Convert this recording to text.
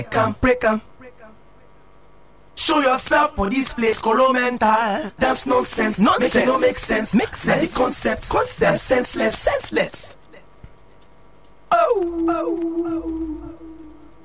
break 'em. Show yourself for this place, Colo mental. That's nonsense, make it no make sense. Make sense. The concept, senseless. Oh.